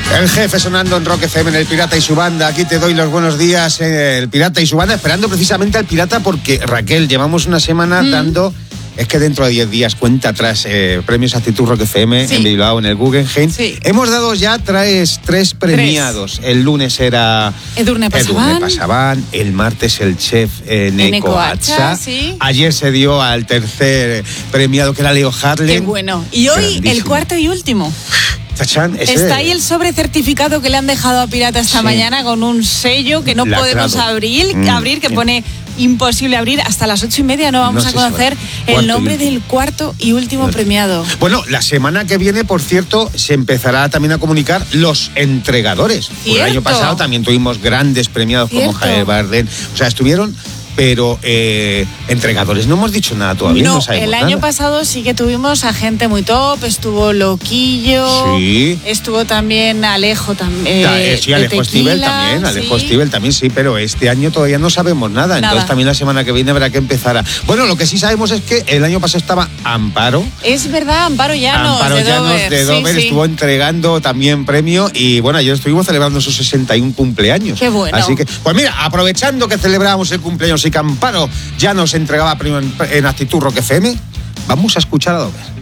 El jefe sonando en Rock FM, en El Pirata y su banda. Aquí te doy los buenos días, El Pirata y su banda, esperando precisamente al Pirata porque, Raquel, llevamos una semana dando... Es que dentro de 10 días, cuenta atrás, Premios Actitud Rock FM en Bilbao, en el Guggenheim. Sí. Hemos dado ya tres premiados. El lunes era Edurne Pasaban, el martes el chef Neko Atxa. Sí. Ayer se dio al tercer premiado, que era Leo Harlem. Qué bueno. Y hoy el cuarto y último. Tachán, está ahí el sobre certificado que le han dejado a Pirata esta mañana con un sello que no podemos abrir, que pone imposible abrir. Hasta las 8:30 no vamos a conocer el nombre del cuarto y último premiado. Bueno, la semana que viene, por cierto, se empezará también a comunicar los entregadores. El año pasado también tuvimos grandes premiados como Javier Bardem. O sea, estuvieron... Pero entregadores no hemos dicho nada todavía. No el año pasado sí que tuvimos a gente muy top. Estuvo Loquillo, estuvo también Alejo también. Alejo Stivel también, Alejo Stivel también, sí, pero este año todavía no sabemos nada. Entonces también la semana que viene habrá que empezar a... Bueno, lo que sí sabemos es que el año pasado estaba Amparo. Es verdad, Amparo Llanos de Dover estuvo entregando también premio y bueno, ayer estuvimos celebrando sus 61 cumpleaños. Qué bueno. Así que, pues mira, aprovechando que celebramos el cumpleaños y que Amparo ya nos entregaba premio en Actitud Rock FM, vamos a escuchar a Dover.